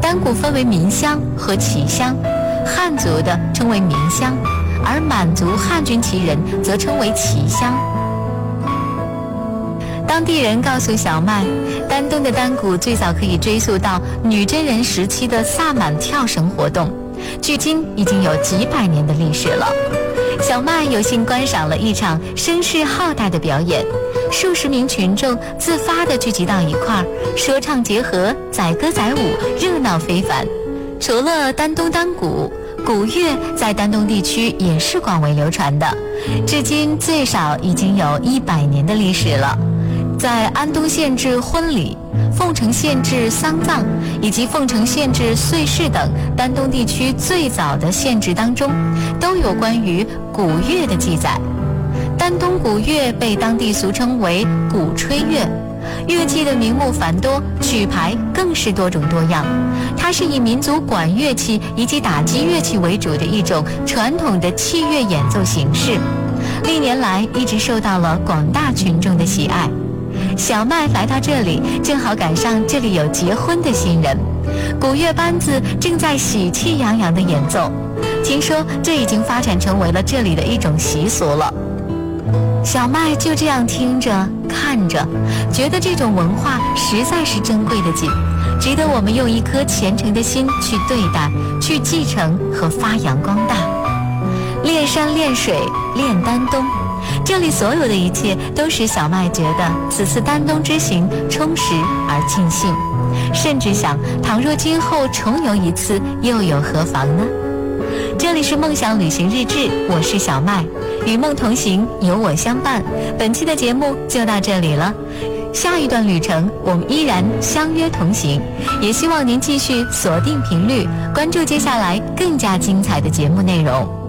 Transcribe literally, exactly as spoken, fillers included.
丹谷分为民乡和旗乡，汉族的称为民乡，而满族汉军旗人则称为旗乡。当地人告诉小麦，丹东的丹谷最早可以追溯到女真人时期的萨满跳绳活动，距今已经有几百年的历史了。小麦有幸观赏了一场声势浩大的表演，数十名群众自发地聚集到一块儿，说唱结合，载歌载舞，热闹非凡。除了丹东丹鼓，鼓乐在丹东地区也是广为流传的，至今最少已经有一百年的历史了。在安东县制婚礼、凤城县制丧葬以及凤城县制岁事等丹东地区最早的县制当中，都有关于鼓乐的记载。丹东鼓乐被当地俗称为鼓吹乐，乐器的名目繁多，曲牌更是多种多样。它是以民族管乐器以及打击乐器为主的一种传统的器乐演奏形式，历年来一直受到了广大群众的喜爱。小麦来到这里，正好赶上这里有结婚的新人，鼓乐班子正在喜气洋洋地演奏。听说这已经发展成为了这里的一种习俗了。小麦就这样听着看着，觉得这种文化实在是珍贵的紧，值得我们用一颗虔诚的心去对待，去继承和发扬光大。练山练水练丹东，这里所有的一切都使小麦觉得此次丹东之行充实而尽兴，甚至想倘若今后重游一次又有何妨呢？这里是梦想旅行日志，我是小麦，与梦同行，有我相伴。本期的节目就到这里了，下一段旅程我们依然相约同行，也希望您继续锁定频率，关注接下来更加精彩的节目内容。